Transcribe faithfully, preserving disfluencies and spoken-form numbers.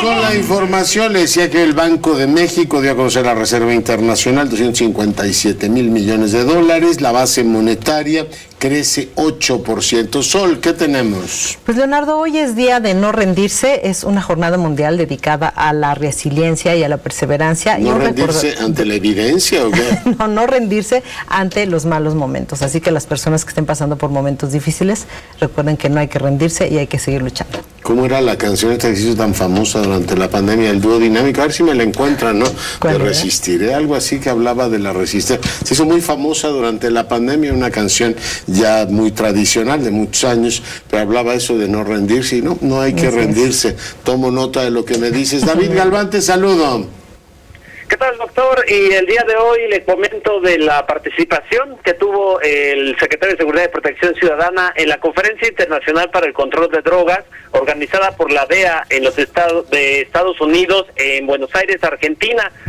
con la información. Le decía que el Banco de México dio a conocer la Reserva Internacional, doscientos cincuenta y siete mil millones de dólares. La base monetaria crece ocho por ciento. Sol, ¿qué tenemos? Pues Leonardo, hoy es día de no rendirse. Es una jornada mundial dedicada a la resiliencia y a la perseverancia. ¿No y rendirse recorda... ante la evidencia o qué? no, no rendirse ante los malos momentos. Así que las personas que estén pasando por momentos difíciles, recuerden que no hay que rendirse y hay que seguir luchando. ¿Cómo era la canción esta que se hizo tan famosa durante la pandemia, el dúo dinámico? A ver si me la encuentran, ¿no? De Resistiré, algo así que hablaba de la resistencia. Se hizo muy famosa durante la pandemia, una canción ya muy tradicional de muchos años, pero hablaba eso de no rendirse y no, no hay que rendirse. Tomo nota de lo que me dices. David Galván, te saludo. ¿Qué tal, doctor? Y el día de hoy le comento de la participación que tuvo el secretario de Seguridad y Protección Ciudadana en la Conferencia Internacional para el Control de Drogas, organizada por la D E A en los estados de Estados Unidos, en Buenos Aires, Argentina.